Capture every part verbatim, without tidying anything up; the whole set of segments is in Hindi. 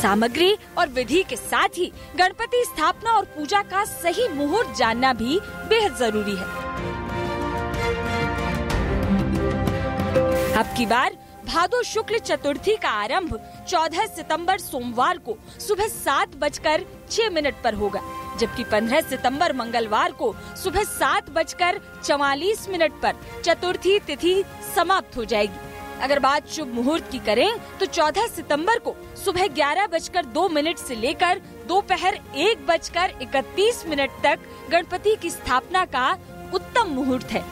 सामग्री और विधि के साथ ही गणपति स्थापना और पूजा का सही मुहूर्त जानना भी बेहद जरूरी है। अब की बार भादो शुक्ल चतुर्थी का आरंभ चौदह सितंबर सोमवार को सुबह सात बजकर छह मिनट पर होगा, जबकि पंद्रह सितंबर मंगलवार को सुबह सात बजकर चवालीस मिनट पर चतुर्थी तिथि समाप्त हो जाएगी। अगर बात शुभ मुहूर्त की करें तो चौदह सितंबर को सुबह ग्यारह बजकर दो मिनट से लेकर दोपहर एक बजकर इकतीस मिनट तक गणपति की स्थापना का उत्तम मुहूर्त है।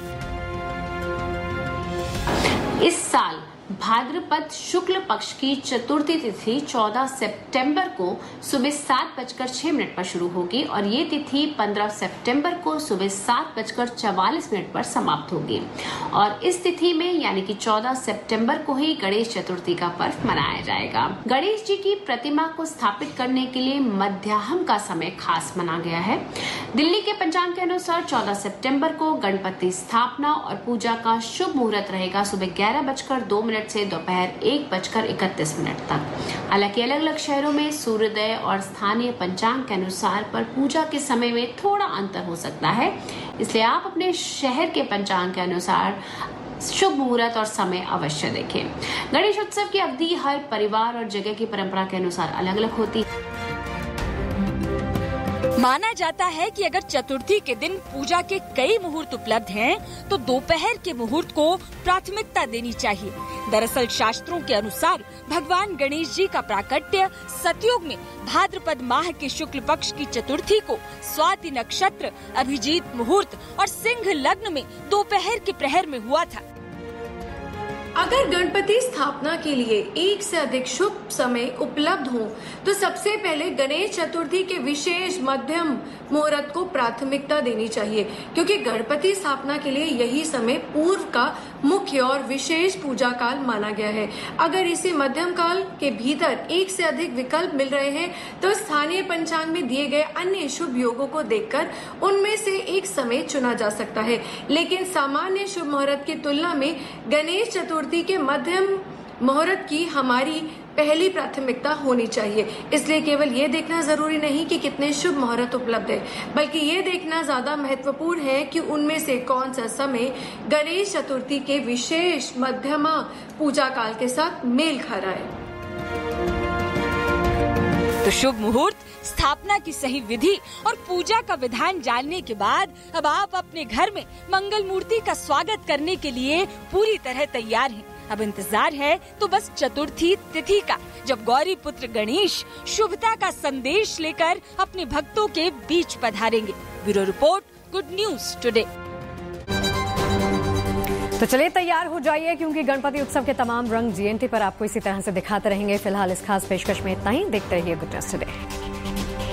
इस साल भाद्रपद शुक्ल पक्ष की चतुर्थी तिथि चौदह सितंबर को सुबह सात बजकर छह मिनट पर शुरू होगी और ये तिथि पंद्रह सितंबर को सुबह सात बजकर चवालीस मिनट पर समाप्त होगी। और इस तिथि में यानी कि चौदह सितंबर को ही गणेश चतुर्थी का पर्व मनाया जाएगा। गणेश जी की प्रतिमा को स्थापित करने के लिए मध्याह्न का समय खास माना गया है। दिल्ली के पंचांग के अनुसार चौदह सितंबर को गणपति स्थापना और पूजा का शुभ मुहूर्त रहेगा सुबह ग्यारह बजकर दो मिनट से दोपहर एक बजकर इकतीस मिनट तक। हालांकि अलग अलग शहरों में सूर्योदय और स्थानीय पंचांग के अनुसार पर पूजा के समय में थोड़ा अंतर हो सकता है, इसलिए आप अपने शहर के पंचांग के अनुसार शुभ मुहूर्त और समय अवश्य देखें। गणेश उत्सव की अवधि हर परिवार और जगह की परंपरा के अनुसार अलग अलग होती है। माना जाता है कि अगर चतुर्थी के दिन पूजा के कई मुहूर्त उपलब्ध हैं, तो दोपहर के मुहूर्त को प्राथमिकता देनी चाहिए। दरअसल शास्त्रों के अनुसार भगवान गणेश जी का प्राकट्य सतयुग में भाद्रपद माह के शुक्ल पक्ष की चतुर्थी को स्वाति नक्षत्र, अभिजीत मुहूर्त और सिंह लग्न में दोपहर के प्रहर में हुआ था। अगर गणपति स्थापना के लिए एक से अधिक शुभ समय उपलब्ध हो तो सबसे पहले गणेश चतुर्थी के विशेष मध्यम मुहूर्त को प्राथमिकता देनी चाहिए, क्योंकि गणपति स्थापना के लिए यही समय पूर्व का मुख्य और विशेष पूजा काल माना गया है। अगर इसी मध्यम काल के भीतर एक से अधिक विकल्प मिल रहे हैं तो स्थानीय पंचांग में दिए गए अन्य शुभ योगों को देखकर उनमें से एक समय चुना जा सकता है। लेकिन सामान्य शुभ मुहूर्त की तुलना में गणेश चतुर्थी के मध्यम मुहूर्त की हमारी पहली प्राथमिकता होनी चाहिए। इसलिए केवल ये देखना जरूरी नहीं कि कितने शुभ मुहूर्त उपलब्ध है, बल्कि ये देखना ज्यादा महत्वपूर्ण है कि उनमें से कौन सा समय गणेश चतुर्थी के विशेष मध्यमा पूजा काल के साथ मेल खा रहा है। तो शुभ मुहूर्त, स्थापना की सही विधि और पूजा का विधान जानने के बाद अब आप अपने घर में मंगल मूर्ति का स्वागत करने के लिए पूरी तरह तैयार हैं। अब इंतजार है तो बस चतुर्थी तिथि का, जब गौरी पुत्र गणेश शुभता का संदेश लेकर अपने भक्तों के बीच पधारेंगे। Bureau report, good news today. तो चलिए तैयार हो जाइए, क्योंकि गणपति उत्सव के तमाम रंग जीएनटी पर आपको इसी तरह से दिखाते रहेंगे। फिलहाल इस खास पेशकश में इतना ही। देखते रहिए गुड न्यूज टुडे।